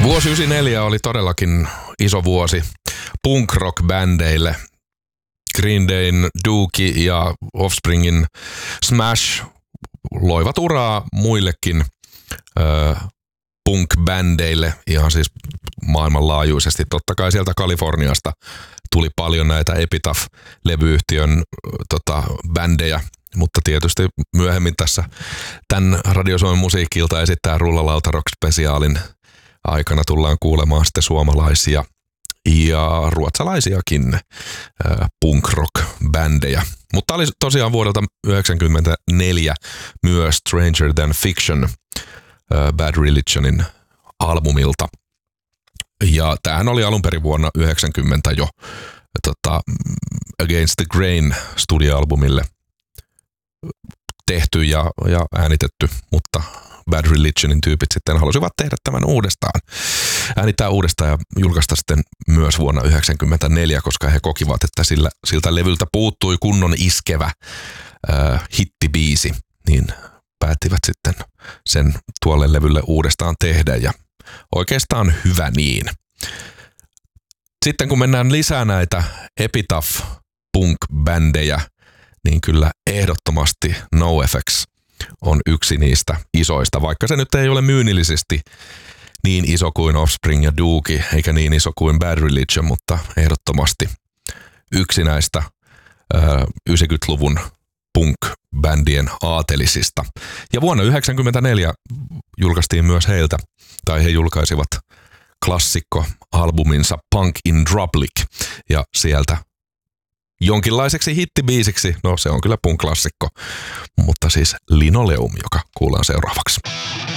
Vuosi 1994 oli todellakin iso vuosi punk rock bändeille. Green Dayn Dookie ja Offspringin Smash loivat uraa muillekin punk-bändeille, ihan siis maailmanlaajuisesti. Totta kai sieltä Kaliforniasta tuli paljon näitä Epitaph-levyyhtiön bändejä, mutta tietysti myöhemmin tässä tämän Radio Suomen musiikilta esittää Rullalauta Rock-spesiaalin aikana tullaan kuulemaan sitten suomalaisia ja ruotsalaisiakin punk rock-bändejä. Mutta oli tosiaan vuodelta 1994 myös Stranger Than Fiction Bad Religionin albumilta. Ja tämähän oli alun perin vuonna 1990 jo Against the Grain studioalbumille tehty ja äänitetty, mutta Bad Religionin tyypit sitten halusivat tehdä tämän uudestaan. Äänittää uudestaan ja julkaista sitten myös vuonna 1994, koska he kokivat, että siltä levyltä puuttui kunnon iskevä hittibiisi, niin päättivät sitten sen tuolle levylle uudestaan tehdä ja oikeastaan hyvä niin. Sitten kun mennään lisää näitä Epitaph punk-bändejä, niin kyllä ehdottomasti NoFX on yksi niistä isoista, vaikka se nyt ei ole myynnillisesti niin iso kuin Offspring ja Dookie, eikä niin iso kuin Bad Religion, mutta ehdottomasti yksi näistä 90-luvun punk-bändien aatelisista. Ja vuonna 1994 julkaistiin myös heiltä, tai he julkaisivat klassikko-albuminsa Punk in Drublic, ja sieltä jonkinlaiseksi hittibiisiksi, no se on kyllä punk-klassikko, mutta siis Linoleum, joka kuullaan seuraavaksi.